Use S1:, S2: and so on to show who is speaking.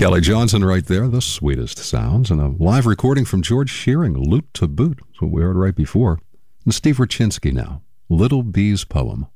S1: Kelly Johnson right there, The Sweetest Sounds, and a live recording from George Shearing, Lute to Boot. That's what we heard right before. And Steve Rachinsky now, Little Bee's Poem.